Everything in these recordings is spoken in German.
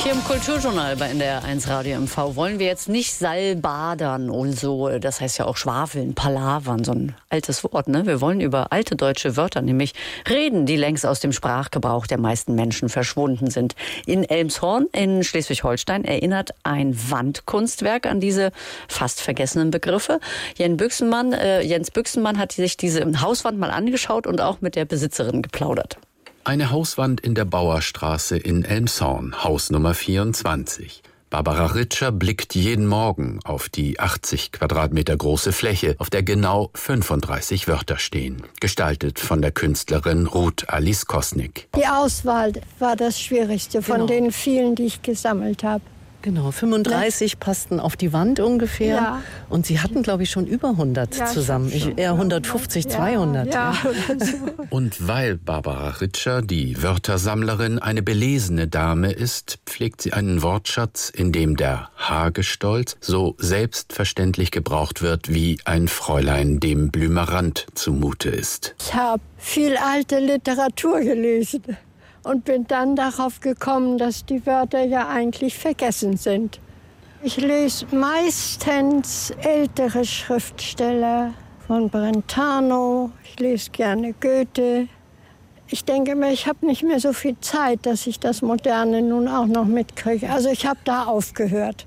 Hier im Kulturjournal bei NDR 1 Radio MV wollen wir jetzt nicht salbadern und so, das heißt ja auch schwafeln, palavern, so ein altes Wort, ne? Wir wollen über alte deutsche Wörter nämlich reden, die längst aus dem Sprachgebrauch der meisten Menschen verschwunden sind. In Elmshorn in Schleswig-Holstein erinnert ein Wandkunstwerk an diese fast vergessenen Begriffe. Jens Büchsenmann hat sich diese Hauswand mal angeschaut und auch mit der Besitzerin geplaudert. Eine Hauswand in der Bauerstraße in Elmshorn, Haus Nummer 24. Barbara Ritscher blickt jeden Morgen auf die 80 Quadratmeter große Fläche, auf der genau 35 Wörter stehen. Gestaltet von der Künstlerin Ruth Alice Kosnick. Die Auswahl war das Schwierigste von den vielen, die ich gesammelt habe. Genau, 35 passten auf die Wand ungefähr. Ja. Und Sie hatten, glaube ich, schon über 100 zusammen. Eher 150, 200. Ja. Und weil Barbara Ritscher, die Wörtersammlerin, eine belesene Dame ist, pflegt sie einen Wortschatz, in dem der Hagestolz so selbstverständlich gebraucht wird, wie ein Fräulein, dem Blümerand zumute ist. Ich habe viel alte Literatur gelesen. Und bin dann darauf gekommen, dass die Wörter ja eigentlich vergessen sind. Ich lese meistens ältere Schriftsteller von Brentano. Ich lese gerne Goethe. Ich denke mir, ich habe nicht mehr so viel Zeit, dass ich das Moderne nun auch noch mitkriege. Also ich habe da aufgehört.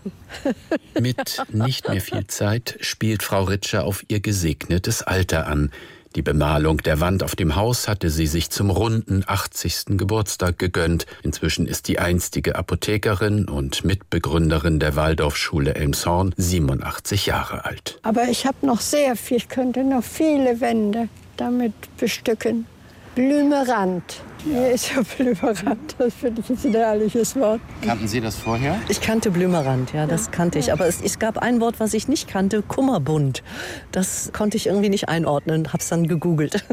Mit nicht mehr viel Zeit spielt Frau Ritscher auf ihr gesegnetes Alter an. Die Bemalung der Wand auf dem Haus hatte sie sich zum runden 80. Geburtstag gegönnt. Inzwischen ist die einstige Apothekerin und Mitbegründerin der Waldorfschule Elmshorn 87 Jahre alt. Aber ich habe noch sehr viel, ich könnte noch viele Wände damit bestücken. Blümerand. Hier ist ja Blümerand, das finde ich jetzt ein herrliches Wort. Kannten Sie das vorher? Ich kannte Blümerand, ja, das kannte ich. Aber es gab ein Wort, was ich nicht kannte, Kummerbund. Das konnte ich irgendwie nicht einordnen, habe es dann gegoogelt.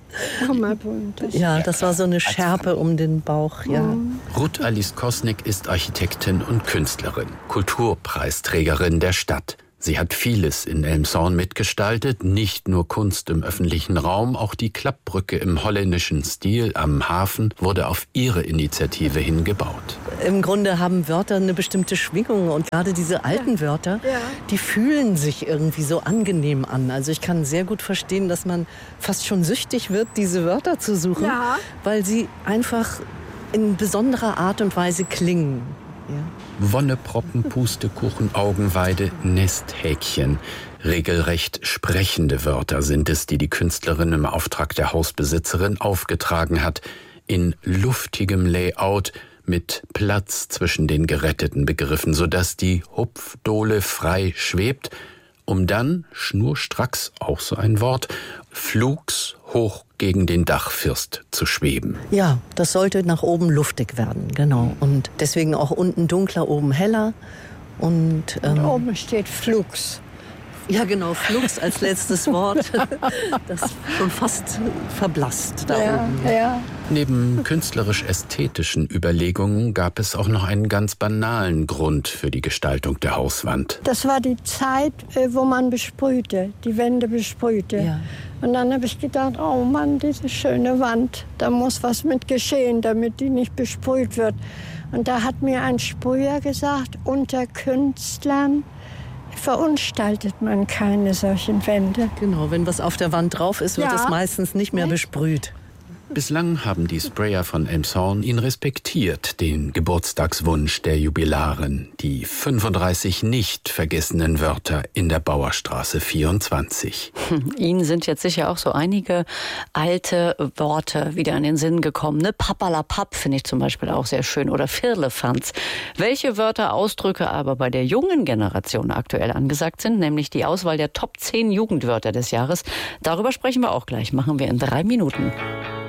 Kummerbund. Ja, das war so eine Schärpe um den Bauch, ja. Ruth Alice Kosnick ist Architektin und Künstlerin, Kulturpreisträgerin der Stadt. Sie hat vieles in Elmshorn mitgestaltet, nicht nur Kunst im öffentlichen Raum, auch die Klappbrücke im holländischen Stil am Hafen wurde auf ihre Initiative hin gebaut. Im Grunde haben Wörter eine bestimmte Schwingung und gerade diese alten Wörter, die fühlen sich irgendwie so angenehm an. Also ich kann sehr gut verstehen, dass man fast schon süchtig wird, diese Wörter zu suchen, weil sie einfach in besonderer Art und Weise klingen. Ja. Wonneproppen, Pustekuchen, Augenweide, Nesthäkchen. Regelrecht sprechende Wörter sind es, die die Künstlerin im Auftrag der Hausbesitzerin aufgetragen hat. In luftigem Layout mit Platz zwischen den geretteten Begriffen, sodass die Hupfdohle frei schwebt, um dann, schnurstracks, auch so ein Wort, flugs hoch gegen den Dachfirst zu schweben. Ja, das sollte nach oben luftig werden, genau. Und deswegen auch unten dunkler, oben heller. Und oben steht Flugs. Ja, genau, Flugs als letztes Wort. Das schon fast verblasst da oben. Ja. Neben künstlerisch-ästhetischen Überlegungen gab es auch noch einen ganz banalen Grund für die Gestaltung der Hauswand. Das war die Zeit, wo man besprühte, die Wände besprühte. Ja. Und dann habe ich gedacht, oh Mann, diese schöne Wand, da muss was mit geschehen, damit die nicht besprüht wird. Und da hat mir ein Sprüher gesagt, unter Künstlern verunstaltet man keine solchen Wände. Genau, wenn was auf der Wand drauf ist, wird es meistens nicht mehr besprüht. Bislang haben die Sprayer von Elmshorn ihn respektiert, den Geburtstagswunsch der Jubilarin, die 35 nicht vergessenen Wörter in der Bauerstraße 24. Ihnen sind jetzt sicher auch so einige alte Worte wieder in den Sinn gekommen. Ne? Papperlapapp finde ich zum Beispiel auch sehr schön oder Firlefanz. Welche Wörter, Ausdrücke aber bei der jungen Generation aktuell angesagt sind, nämlich die Auswahl der Top 10 Jugendwörter des Jahres, darüber sprechen wir auch gleich. Machen wir in 3 Minuten.